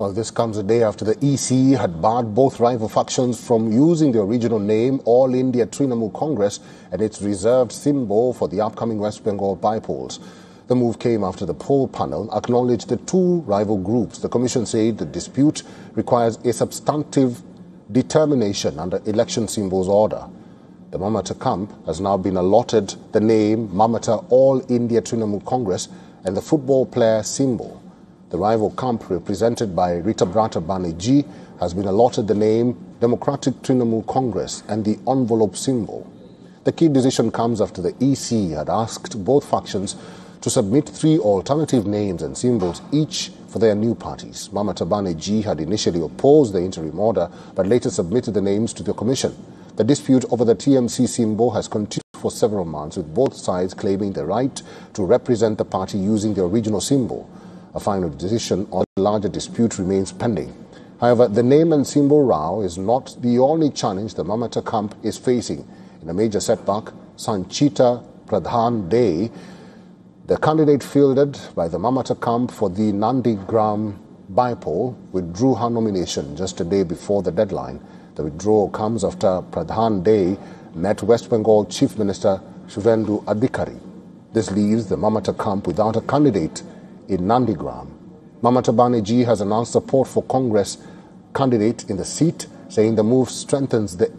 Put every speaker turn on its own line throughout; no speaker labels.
Well, this comes a day after the EC had barred both rival factions from using the original name All India Trinamool Congress and its reserved symbol for the upcoming West Bengal by-polls. The move came after the poll panel acknowledged the two rival groups. The commission said the dispute requires a substantive determination under election symbols order. The Mamata camp has now been allotted the name Mamata All India Trinamool Congress and the football player symbol. The rival camp, represented by Ritabrata Banerjee, has been allotted the name Democratic Trinamool Congress and the envelope symbol. The key decision comes after the EC had asked both factions to submit 3 alternative names and symbols each for their new parties. Mamata Banerjee had initially opposed the interim order but later submitted the names to the commission. The dispute over the TMC symbol has continued for several months, with both sides claiming the right to represent the party using the original symbol. A final decision on the larger dispute remains pending. However, the name and symbol row is not the only challenge the Mamata camp is facing. In a major setback, Sanchita Pradhan Day, the candidate fielded by the Mamata camp for the Nandigram by-poll, withdrew her nomination just a day before the deadline. The withdrawal comes after Pradhan Day met West Bengal Chief Minister Suvendu Adhikari. This leaves the Mamata camp without a candidate in Nandigram. Mamata Banerjee has announced support for Congress candidate in the seat, saying the move strengthens the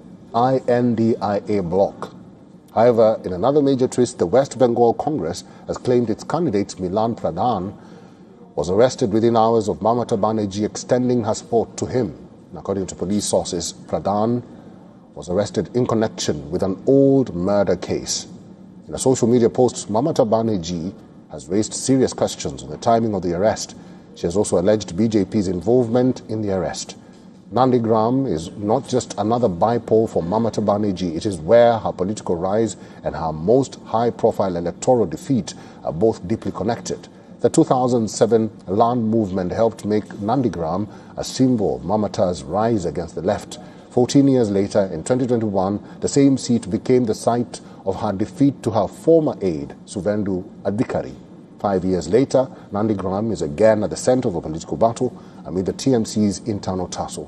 INDIA bloc. However, in another major twist, the West Bengal Congress has claimed its candidate, Milan Pradhan, was arrested within hours of Mamata Banerjee extending her support to him. According to police sources, Pradhan was arrested in connection with an old murder case. In a social media post, Mamata Banerjee has raised serious questions on the timing of the arrest. She has also alleged BJP's involvement in the arrest. Nandigram is not just another by-poll for Mamata Banerjee. It is where her political rise and her most high-profile electoral defeat are both deeply connected. The 2007 land movement helped make Nandigram a symbol of Mamata's rise against the left. 14 years later, in 2021, the same seat became the site of her defeat to her former aide, Suvendu Adhikari. 5 years later, Nandigram is again at the center of a political battle amid the TMC's internal tussle.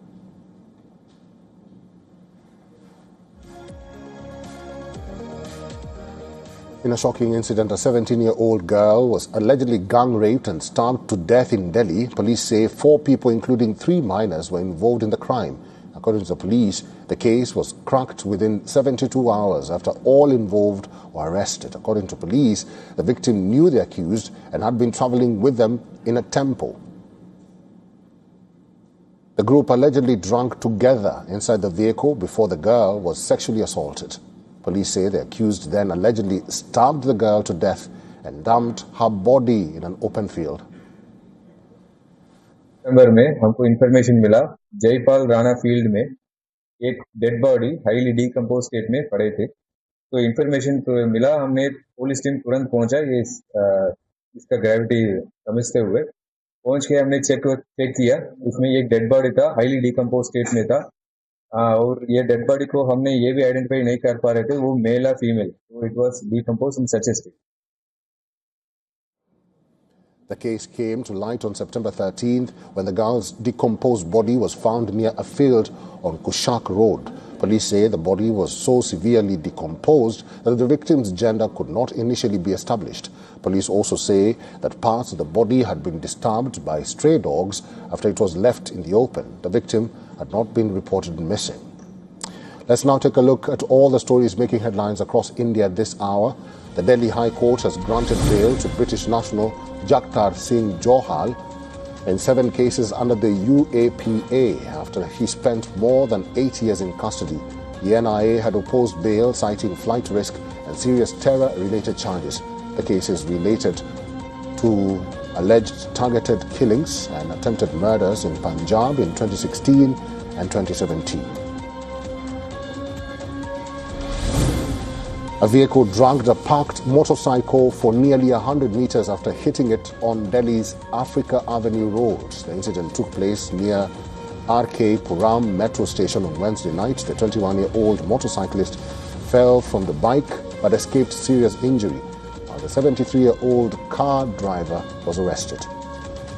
In a shocking incident, a 17-year-old girl was allegedly gang-raped and stabbed to death in Delhi. Police say 4 people, including 3 minors, were involved in the crime. According to the police, the case was cracked within 72 hours after all involved were arrested. According to police, the victim knew the accused and had been traveling with them in a tempo. The group allegedly drank together inside the vehicle before the girl was sexually assaulted. Police say the accused then allegedly stabbed the girl to death and dumped her body in an open field.
दिसंबर में हमको information मिला Jaipal Rana field में एक dead body highly decompose state में पड़े थे। तो information मिला, हमने पुलिस टीम तुरंत पहुंचा ये इसका ग्रेविटी समझते हुए पहुंच के हमने चेक किया। उसमें एक डेड बॉडी था, हाईली डिकम्पोज स्टेट में था और ये डेड बॉडी को हमने ये भी आइडेंटिफाई नहीं कर पा रहे थे वो मेल या फीमेल, तो it was decompose in such A state.
The case came to light on September 13th when the girl's decomposed body was found near a field on Kushak Road. Police say the body was so severely decomposed that the victim's gender could not initially be established. Police also say that parts of the body had been disturbed by stray dogs after it was left in the open. The victim had not been reported missing. Let's now take a look at all the stories making headlines across India this hour. The Delhi High Court has granted bail to British national Jaghtar Singh Johal in 7 cases under the UAPA after he spent more than 8 years in custody. The NIA had opposed bail, citing flight risk and serious terror-related charges. The cases related to alleged targeted killings and attempted murders in Punjab in 2016 and 2017. A vehicle dragged a parked motorcycle for nearly 100 meters after hitting it on Delhi's Africa Avenue Road. The incident took place near RK Puram metro station on Wednesday night. The 21-year-old motorcyclist fell from the bike but escaped serious injury, while the 73-year-old car driver was arrested.